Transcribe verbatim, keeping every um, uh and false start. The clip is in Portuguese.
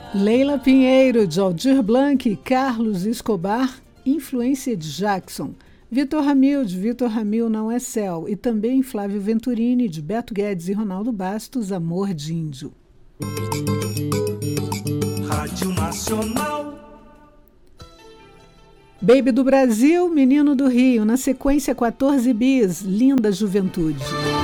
Leila Pinheiro, de Aldir Blanc, Carlos Escobar, Influência de Jackson. Vitor Ramil, de Vitor Ramil Não é Céu. E também Flávio Venturini, de Beto Guedes e Ronaldo Bastos, Amor de Índio. Rádio Nacional. Baby do Brasil, Menino do Rio. Na sequência, quatorze bis, Linda Juventude.